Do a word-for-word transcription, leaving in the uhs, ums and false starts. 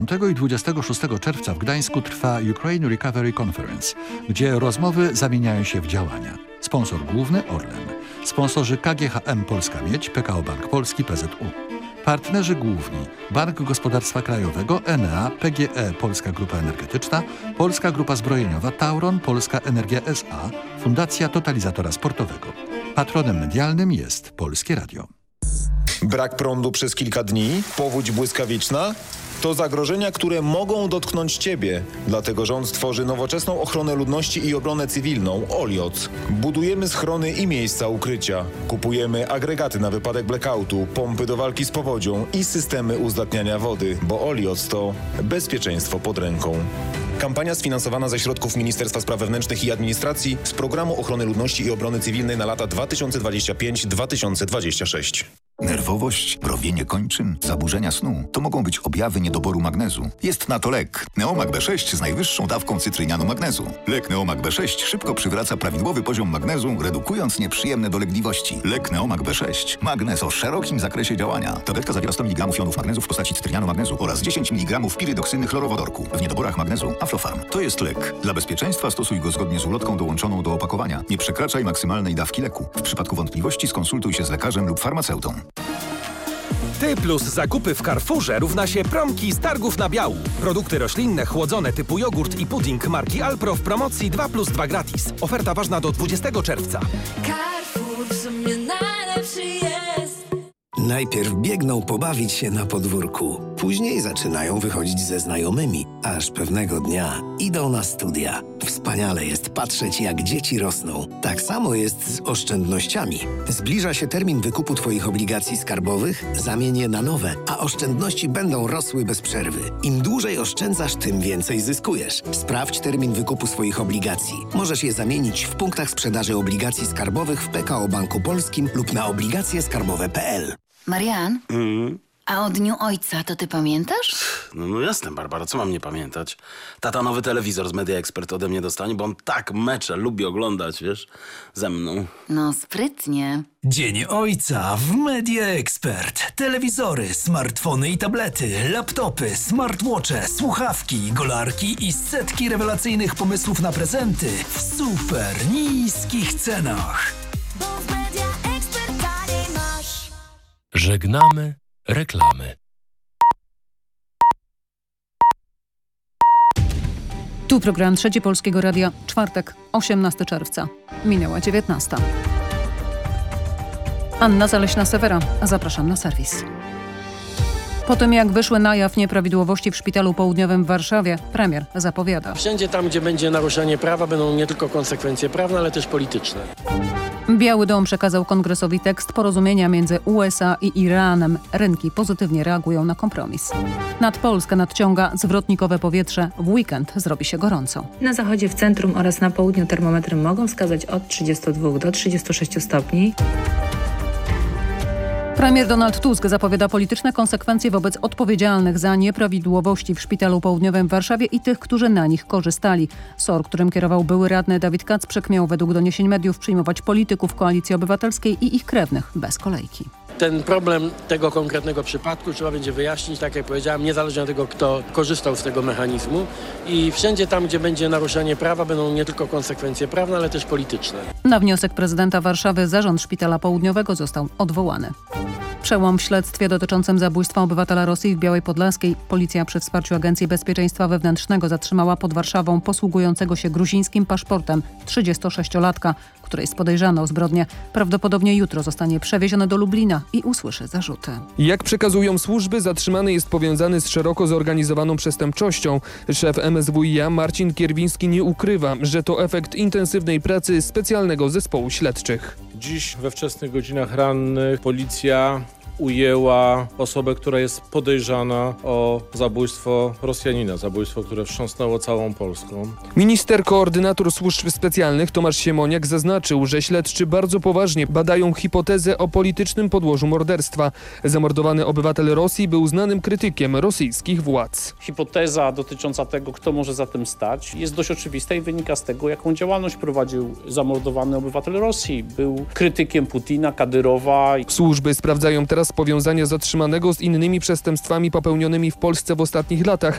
i dwudziestego szóstego czerwca w Gdańsku trwa Ukraine Recovery Conference, gdzie rozmowy zamieniają się w działania. Sponsor główny Orlen. Sponsorzy K G H M Polska Miedź, P K O Bank Polski, P Z U. Partnerzy główni Bank Gospodarstwa Krajowego, Enea, P G E Polska Grupa Energetyczna, Polska Grupa Zbrojeniowa, Tauron, Polska Energia S A, Fundacja Totalizatora Sportowego. Patronem medialnym jest Polskie Radio. Brak prądu przez kilka dni, powódź błyskawiczna to zagrożenia, które mogą dotknąć Ciebie. Dlatego rząd tworzy nowoczesną ochronę ludności i obronę cywilną OLIOC. Budujemy schrony i miejsca ukrycia. Kupujemy agregaty na wypadek blackoutu, pompy do walki z powodzią i systemy uzdatniania wody, bo OLIOC to bezpieczeństwo pod ręką. Kampania sfinansowana ze środków Ministerstwa Spraw Wewnętrznych i Administracji z Programu Ochrony Ludności i Obrony Cywilnej na lata dwa tysiące dwudziesty piąty do dwa tysiące dwudziestego szóstego. Nerwowość, mrowienie kończyn, zaburzenia snu to mogą być objawy niedoboru magnezu. Jest na to lek. Neomag B sześć z najwyższą dawką cytrynianu magnezu. Lek Neomag B sześć szybko przywraca prawidłowy poziom magnezu, redukując nieprzyjemne dolegliwości. Lek Neomag B sześć. Magnez o szerokim zakresie działania. Tabletka zawiera sto miligramów jonów magnezu w postaci cytrynianu magnezu oraz dziesięć miligramów pirydoksyny chlorowodorku. W niedoborach magnezu Aflofarm. To jest lek. Dla bezpieczeństwa stosuj go zgodnie z ulotką dołączoną do opakowania. Nie przekraczaj maksymalnej dawki leku. W przypadku wątpliwości skonsultuj się z lekarzem lub farmaceutą. Ty plus zakupy w Carrefourze równa się promki z targów na biału. Produkty roślinne, chłodzone typu jogurt i pudding marki Alpro w promocji dwa plus dwa gratis. Oferta ważna do dwudziestego czerwca. Carrefour w sumie najlepszy jest. Najpierw biegną pobawić się na podwórku. Później zaczynają wychodzić ze znajomymi. Aż pewnego dnia idą na studia. Wspaniale jest patrzeć, jak dzieci rosną. Tak samo jest z oszczędnościami. Zbliża się termin wykupu Twoich obligacji skarbowych, zamień je na nowe, a oszczędności będą rosły bez przerwy. Im dłużej oszczędzasz, tym więcej zyskujesz. Sprawdź termin wykupu swoich obligacji. Możesz je zamienić w punktach sprzedaży obligacji skarbowych w P K O Banku Polskim lub na obligacje skarbowe kropka p l. Marian? Mm. A o Dniu Ojca to ty pamiętasz? No, no jasne, Barbara, co mam nie pamiętać? Tata nowy telewizor z Media Expert ode mnie dostanie, bo on tak mecze lubi oglądać, wiesz, ze mną. No sprytnie. Dzień Ojca w Media Expert. Telewizory, smartfony i tablety, laptopy, smartwatche, słuchawki, golarki i setki rewelacyjnych pomysłów na prezenty w super niskich cenach. Bo w Media Expert taniej masz. Żegnamy reklamy. Tu program Trzeci Polskiego Radia, czwartek, osiemnastego czerwca. Minęła dziewiętnasta. Anna Zaleśna-Sewera, zapraszam na serwis. Po tym, jak wyszły na jaw nieprawidłowości w Szpitalu Południowym w Warszawie, premier zapowiada. Wszędzie tam, gdzie będzie naruszanie prawa, będą nie tylko konsekwencje prawne, ale też polityczne. Biały Dom przekazał Kongresowi tekst porozumienia między U S A i Iranem. Rynki pozytywnie reagują na kompromis. Nad Polskę nadciąga zwrotnikowe powietrze. W weekend zrobi się gorąco. Na zachodzie, w centrum oraz na południu termometry mogą wskazać od trzydziestu dwóch do trzydziestu sześciu stopni. Premier Donald Tusk zapowiada polityczne konsekwencje wobec odpowiedzialnych za nieprawidłowości w Szpitalu Południowym w Warszawie i tych, którzy na nich korzystali. S O R, którym kierował były radny Dawid Kacprzek, miał według doniesień mediów przyjmować polityków Koalicji Obywatelskiej i ich krewnych bez kolejki. Ten problem tego konkretnego przypadku trzeba będzie wyjaśnić, tak jak powiedziałem, niezależnie od tego, kto korzystał z tego mechanizmu. I wszędzie tam, gdzie będzie naruszanie prawa, będą nie tylko konsekwencje prawne, ale też polityczne. Na wniosek prezydenta Warszawy zarząd Szpitala Południowego został odwołany. Przełom w śledztwie dotyczącym zabójstwa obywatela Rosji w Białej Podlaskiej. Policja przy wsparciu Agencji Bezpieczeństwa Wewnętrznego zatrzymała pod Warszawą posługującego się gruzińskim paszportem trzydziestosześciolatka, który jest podejrzany o zbrodnię. Prawdopodobnie jutro zostanie przewieziony do Lublina i usłyszy zarzuty. Jak przekazują służby, zatrzymany jest powiązany z szeroko zorganizowaną przestępczością. Szef M S W i A Marcin Kierwiński nie ukrywa, że to efekt intensywnej pracy specjalnego zespołu śledczych. Dziś we wczesnych godzinach rannych policja ujęła osobę, która jest podejrzana o zabójstwo Rosjanina, zabójstwo, które wstrząsnęło całą Polską. Minister koordynator służb specjalnych Tomasz Siemoniak zaznaczył, że śledczy bardzo poważnie badają hipotezę o politycznym podłożu morderstwa. Zamordowany obywatel Rosji był znanym krytykiem rosyjskich władz. Hipoteza dotycząca tego, kto może za tym stać, jest dość oczywista i wynika z tego, jaką działalność prowadził zamordowany obywatel Rosji. Był krytykiem Putina, Kadyrowa. Służby sprawdzają teraz powiązania zatrzymanego z innymi przestępstwami popełnionymi w Polsce w ostatnich latach.